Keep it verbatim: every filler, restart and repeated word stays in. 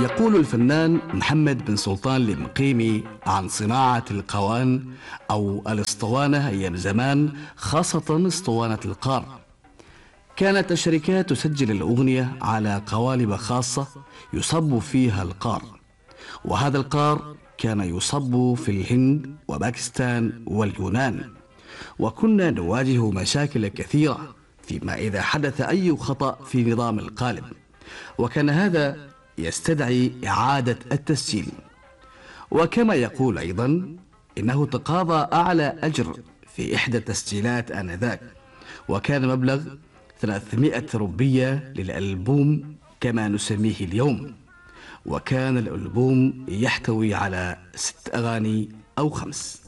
يقول الفنان محمد بن سلطان المقيمي عن صناعة القوان أو الاسطوانة أيام زمان، خاصة اسطوانة القار. كانت الشركات تسجل الأغنية على قوالب خاصة يصب فيها القار، وهذا القار كان يصب في الهند وباكستان واليونان. وكنا نواجه مشاكل كثيرة فيما إذا حدث أي خطأ في نظام القالب، وكان هذا يستدعي إعادة التسجيل. وكما يقول أيضا إنه تقاضى أعلى أجر في إحدى التسجيلات آنذاك، وكان مبلغ ثلاثمائة روبية للألبوم كما نسميه اليوم، وكان الألبوم يحتوي على ست أغاني أو خمس.